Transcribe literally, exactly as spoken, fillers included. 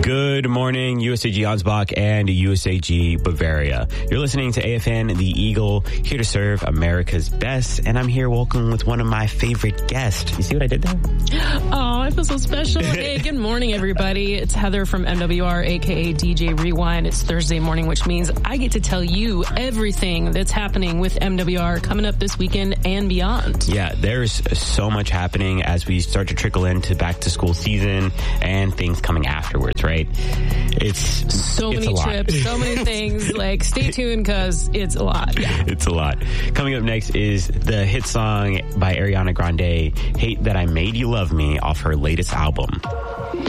Good morning, U S A G Ansbach and U S A G Bavaria. You're listening to A F N, The Eagle, here to serve America's best. And I'm here welcome with one of my favorite guests. You see what I did there? Oh, I feel so special. Hey, good morning, everybody. It's Heather from M W R, a k a. D J Rewind. It's Thursday morning, which means I get to tell you everything that's happening with M W R coming up this weekend and beyond. Yeah, there's so much happening as we start to trickle into back to school season and things coming afterwards, right? It's so it's many trips, so many things. Like, stay tuned because it's a lot. Yeah. It's a lot. Coming up next is the hit song by Ariana Grande, Hate That I Made You Love Me, off her latest album.